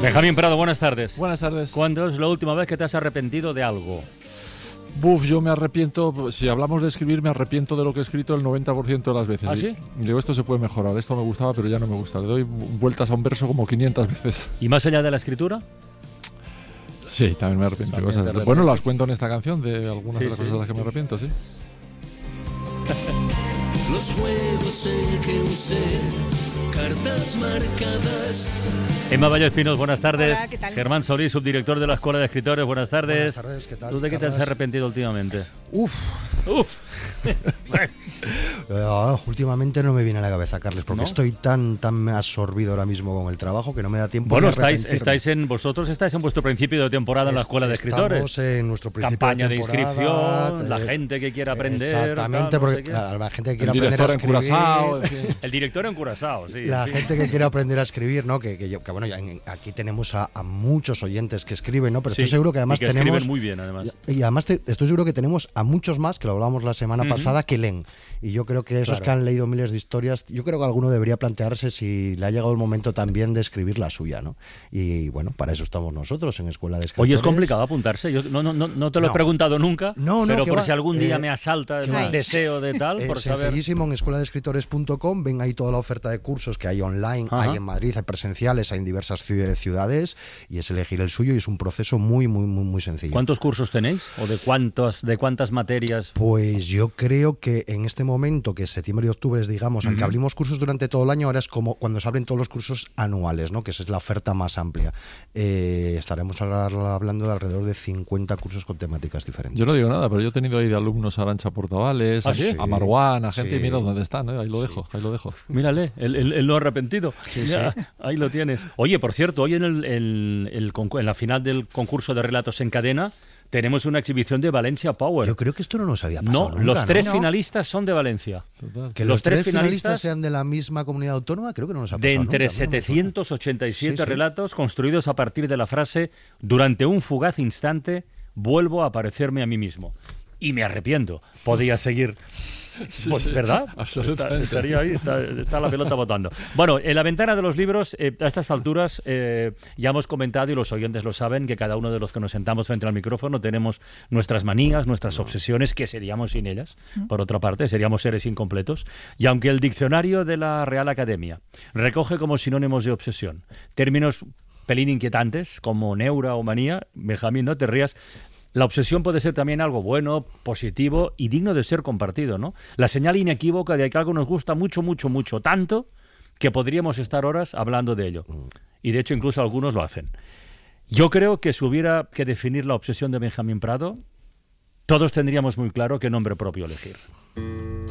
Benjamín Prado, buenas tardes. Buenas tardes. ¿Cuándo es la última vez que te has arrepentido de algo? Yo me arrepiento, si hablamos de escribir, me arrepiento de lo que he escrito el 90% de las veces. ¿Ah, sí? Y digo, esto se puede mejorar, esto me gustaba, pero ya no me gusta. Le doy vueltas a un verso como 500 veces. ¿Y más allá de la escritura? Sí, también me arrepiento. Bueno, las cuento en esta canción de algunas de las cosas de las que me arrepiento, sí. Los juegos en que usé cartas marcadas. Emma Vallo Espinos, buenas tardes. Hola, ¿qué tal? Germán Solís, subdirector de la Escuela de Escritores, buenas tardes. Buenas tardes, ¿qué tal? ¿Tú de qué te has arrepentido últimamente? Uf. Últimamente no me viene a la cabeza, Carles, porque ¿No? estoy tan absorbido ahora mismo con el trabajo que no me da tiempo. Bueno, ni a arrepentirme. vosotros estáis en vuestro principio de temporada en la Escuela de Escritores. Estamos en nuestro principio Campaña de temporada, inscripción, la gente que quiera aprender. Exactamente, tal, no porque sé qué. la gente que El quiera aprender a director en Curazao, escribir. en fin. El director en Curazao, sí. La en fin. gente que quiere aprender a escribir, ¿no? Que bueno, ya aquí tenemos a muchos oyentes que escriben, ¿no? Pero Sí, estoy seguro que además y que tenemos. escriben muy bien, además. Y además estoy seguro que tenemos a muchos más, que lo hablábamos la semana pasada, que leen. Y yo creo que esos que han leído miles de historias, yo creo que alguno debería plantearse si le ha llegado el momento también de escribir la suya, ¿no? Y bueno, para eso estamos nosotros en Escuela de Escritores. Oye, es complicado apuntarse. Yo no te lo he No. preguntado nunca, No, pero que por va. si algún día me asalta el va. deseo de tal, por Es saber. sencillísimo, en escueladescritores.com ven ahí toda la oferta de cursos que hay online, Ajá. hay en Madrid, hay presenciales, hay en diversas ciudades, y es elegir el suyo y es un proceso muy sencillo. ¿Cuántos cursos tenéis? ¿O de cuántas materias? Pues yo creo que en este momento, que es septiembre y octubre, digamos, aunque abrimos cursos durante todo el año, ahora es como cuando se abren todos los cursos anuales, ¿no? Que esa es la oferta más amplia. Estaremos hablando de alrededor de 50 cursos con temáticas diferentes. Yo no digo nada, pero yo he tenido ahí de alumnos a Arantxa Portavales, ¿Ah, sí? a Marwan, a gente, Sí. y mira dónde están, ¿eh? Ahí lo dejo. Mírale, el no arrepentido. Ya, ahí lo tienes. Oye, por cierto, hoy en la final del concurso de relatos en cadena tenemos una exhibición de Valencia Power. Yo creo que esto no nos había pasado No, nunca, los tres ¿no? finalistas son de Valencia. Total. Que los los tres tres finalistas finalistas sean de la misma comunidad autónoma, creo que no nos ha De pasado entre nunca, ¿no? 787 Sí, sí. relatos construidos a partir de la frase "durante un fugaz instante vuelvo a parecerme a mí mismo". Y me arrepiento. Podía seguir. Pues, ¿verdad? Absolutamente. Estaría ahí, está la pelota botando. Bueno, en la ventana de los libros, a estas alturas, ya hemos comentado, y los oyentes lo saben, que cada uno de los que nos sentamos frente al micrófono tenemos nuestras manías, nuestras obsesiones, que seríamos sin ellas. Por otra parte, seríamos seres incompletos. Y aunque el diccionario de la Real Academia recoge como sinónimos de obsesión términos pelín inquietantes, como neura o manía, Benjamín, no te rías, la obsesión puede ser también algo bueno, positivo y digno de ser compartido, ¿no? La señal inequívoca de que algo nos gusta mucho, tanto que podríamos estar horas hablando de ello. Y de hecho incluso algunos lo hacen. Yo creo que si hubiera que definir la obsesión de Benjamín Prado, todos tendríamos muy claro qué nombre propio elegir.